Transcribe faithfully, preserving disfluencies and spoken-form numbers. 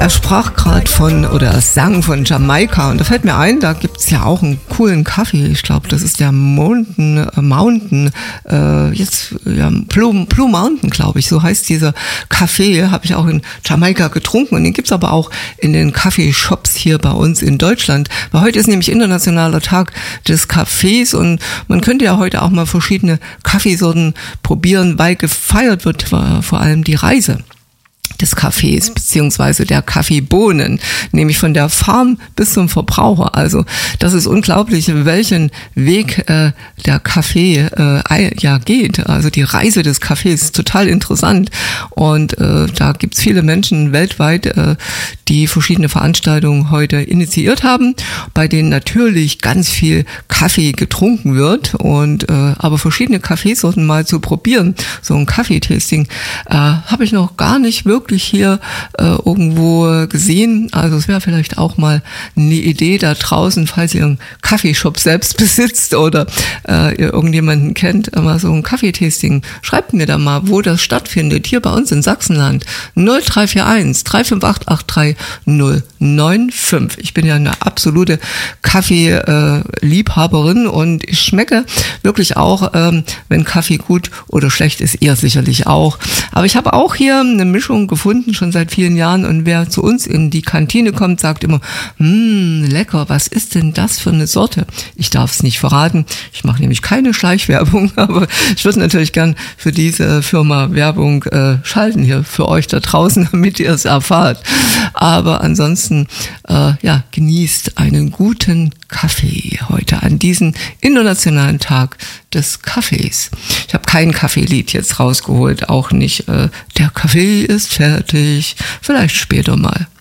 Er sprach gerade von, oder er sang von Jamaika und da fällt mir ein, da gibt es ja auch einen coolen Kaffee, ich glaube, das ist der Mountain, äh, Mountain, äh, jetzt, ja, Blue, Blue Mountain, glaube ich, so heißt dieser Kaffee, habe ich auch in Jamaika getrunken und den gibt es aber auch in den Kaffeeshops hier bei uns in Deutschland, weil heute ist nämlich internationaler Tag des Kaffees und man könnte ja heute auch mal verschiedene Kaffeesorten probieren, weil gefeiert wird vor allem die Reise des Kaffees beziehungsweise der Kaffeebohnen, nämlich von der Farm bis zum Verbraucher. Also das ist unglaublich, welchen Weg äh, der Kaffee äh, ja geht. Also die Reise des Kaffees ist total interessant und äh, da gibt's viele Menschen weltweit, äh, die verschiedene Veranstaltungen heute initiiert haben, bei denen natürlich ganz viel Kaffee getrunken wird und äh, aber verschiedene Kaffeesorten mal zu probieren, so ein Kaffeetasting, äh, habe ich noch gar nicht wirklich hier äh, irgendwo gesehen. Also es wäre vielleicht auch mal eine Idee da draußen, falls ihr einen Kaffeeshop selbst besitzt oder äh, ihr irgendjemanden kennt, mal so ein Kaffeetasting. Schreibt mir da mal, wo das stattfindet, hier bei uns in Sachsenland. null drei vier eins drei fünf acht acht drei null neun fünf. Ich bin ja eine absolute Kaffee-Liebhaberin äh, und ich schmecke wirklich auch, ähm, wenn Kaffee gut oder schlecht ist, ihr sicherlich auch. Aber ich habe auch hier eine Mischung gefunden, schon seit vielen Jahren und wer zu uns in die Kantine kommt, sagt immer, hm, lecker, was ist denn das für eine Sorte? Ich darf es nicht verraten, ich mache nämlich keine Schleichwerbung, aber ich würde natürlich gern für diese Firma Werbung äh, schalten hier für euch da draußen, damit ihr es erfahrt. Aber ansonsten, äh, ja, genießt einen guten Kaffee heute an diesem internationalen Tag des Kaffees. Ich habe kein Kaffeelied jetzt rausgeholt, auch nicht äh, der Kaffee ist fertig, vielleicht später mal.